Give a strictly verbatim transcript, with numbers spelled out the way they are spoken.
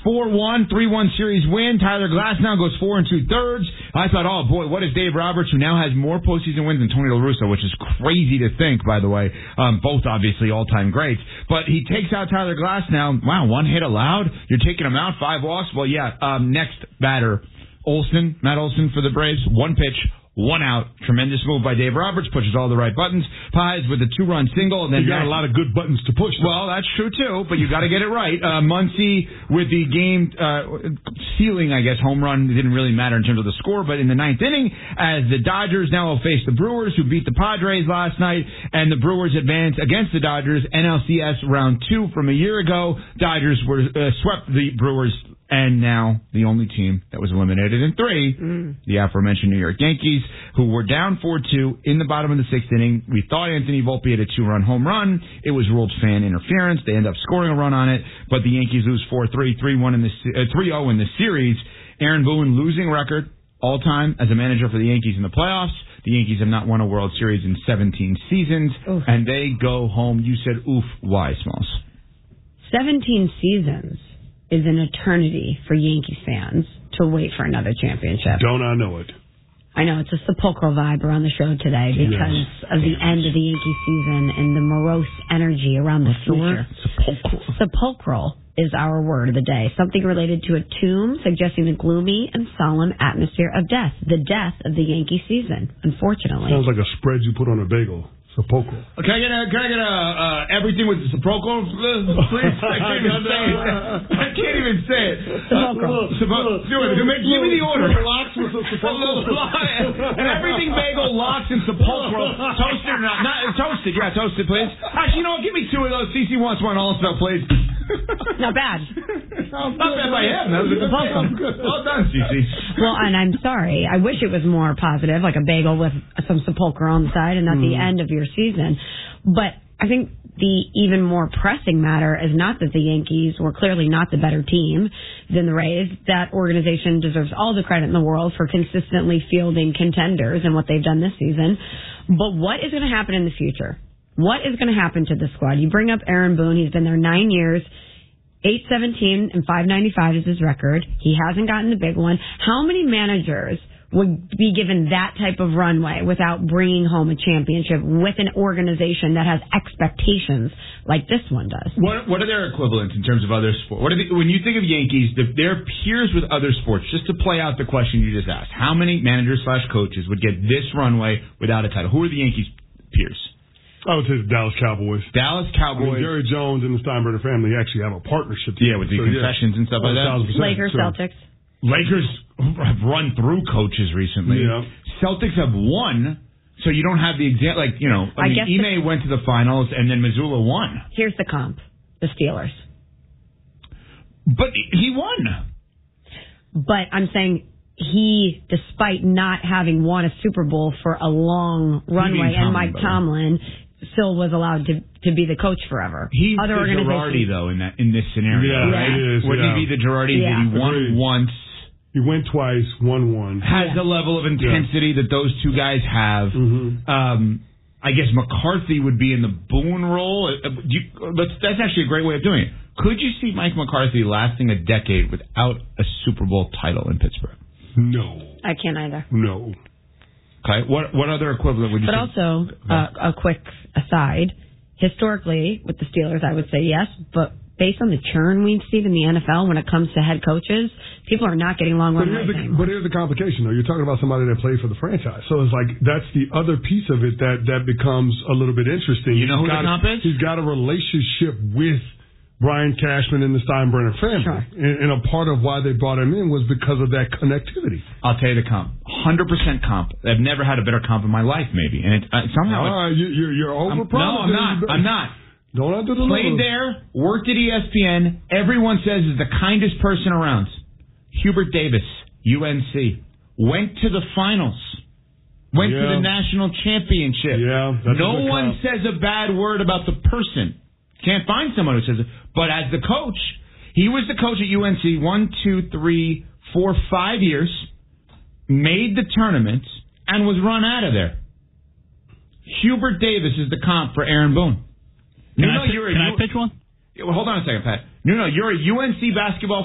four one, three one series win. Tyler Glasnow goes four and two-thirds. I thought, oh, boy, what is Dave Roberts, who now has more postseason wins than Tony La Russa, which is crazy to think, by the way. Um, both, obviously, all-time greats. But he takes out Tyler Glasnow. Wow, one hit allowed? You're taking him out, five walks? Well, yeah, um, next batter, Olson, Matt Olson for the Braves, one pitch, one out. Tremendous move by Dave Roberts. Pushes all the right buttons. Pies with a two-run single. And then you got a lot of good buttons to push. Though. Well, that's true, too, but you got to get it right. Uh, Muncy with the game uh, sealing, I guess, home run. It didn't really matter in terms of the score, but in the ninth inning, as the Dodgers now will face the Brewers, who beat the Padres last night, and the Brewers advance against the Dodgers. N L C S round two from a year ago. Dodgers were uh, swept the Brewers. And now the only team that was eliminated in three, mm. the aforementioned New York Yankees, who were down four two in the bottom of the sixth inning. We thought Anthony Volpe had a two-run home run. It was ruled fan interference. They end up scoring a run on it, but the Yankees lose four three, three one in the uh, three oh in the series. Aaron Boone losing record all-time as a manager for the Yankees in the playoffs. The Yankees have not won a World Series in seventeen seasons, oof. And they go home. You said, oof, why, Smalls? seventeen seasons is an eternity for Yankees fans to wait for another championship. Don't I know it? I know, it's a sepulchral vibe around the show today because yes. of the end of the Yankee season and the morose energy around the future. Sepulchral. Sepulchral is our word of the day. Something related to a tomb, suggesting the gloomy and solemn atmosphere of death. The death of the Yankee season, unfortunately. Sounds like a spread you put on a bagel. Sepulchral. Can I get a, can I get a, uh, everything with the sepulchral, please? I can't even say it. I can't even say it. Sepulchral. Uh, sepul- do it. Give me, give me the order. Lox with the sepulchral. And everything bagel, lox, and sepulchral. Toasted or not? Not toasted. Yeah, toasted, please. Actually, you know what? Give me two of those. C C wants one also, please. Not bad. Not bad by him. That was a welcome. Well done, C C. Well, and I'm sorry. I wish it was more positive, like a bagel with some sepulchral on the side and not mm. the end of your season. But I think the even more pressing matter is not that the Yankees were clearly not the better team than the Rays. That organization deserves all the credit in the world for consistently fielding contenders and what they've done this season. But what is going to happen in the future? What is going to happen to this squad? You bring up Aaron Boone. He's been there nine years. eight seventeen and five ninety-five is his record. He hasn't gotten the big one. How many managers would be given that type of runway without bringing home a championship with an organization that has expectations like this one does? What, what are their equivalents in terms of other sports? What are the, when you think of Yankees, the, their peers with other sports, just to play out the question you just asked, how many managers slash coaches would get this runway without a title? Who are the Yankees' peers? I would say the Dallas Cowboys. Dallas Cowboys. I mean, Jerry Jones and the Steinbrenner family actually have a partnership. Yeah, with the so, concessions yeah. and stuff like that. Lakers, so. Celtics. Lakers have run through coaches recently. Yeah. Celtics have won, so you don't have the exact, like, you know, I, I mean, Ime the, went to the finals and then Missoula won. Here's the comp, the Steelers. But he won. But I'm saying he, despite not having won a Super Bowl for a long runway, and Mike Tomlin still was allowed to to be the coach forever. He's Other the Girardi, though, in that in this scenario. Yeah, right? It is, Would yeah. he be the Girardi Yeah. that he won Agreed. once? He went twice, won one. Has Yeah. the level of intensity yeah. that those two guys have. Mm-hmm. Um, I guess McCarthy would be in the Boone role. Uh, do you, that's, that's actually a great way of doing it. Could you see Mike McCarthy lasting a decade without a Super Bowl title in Pittsburgh? No. I can't either. No. Okay. What what other equivalent would you But think? also, uh, a quick aside, historically, with the Steelers, I would say yes, but based on the churn we've seen in the N F L when it comes to head coaches, people are not getting long But runways here's, the, anymore. but here's the complication, though. You're talking about somebody that played for the franchise. So it's like, that's the other piece of it that, that becomes a little bit interesting. You know who he's the got, comp is? He's got a relationship with Brian Cashman and the Steinbrenner family. Sure. And, and a part of why they brought him in was because of that connectivity. I'll tell you the comp. one hundred percent comp. I've never had a better comp in my life, maybe. And it, uh, somehow... All right, you, you're, you're over I'm, no, I'm not. I'm not. Don't under the Played there, worked at E S P N. Everyone says is the kindest person around. Hubert Davis, U N C. Went to the finals. Went yeah. to the national championship. Yeah, that's no a one comp. says a bad word about the person. Can't find someone who says it. But as the coach, he was the coach at U N C one, two, three, four, five years, made the tournament, and was run out of there. Hubert Davis is the comp for Aaron Boone. Can, You know I, you're can a, I pitch one? Well, hold on a second, Pat. No, no, you're a U N C basketball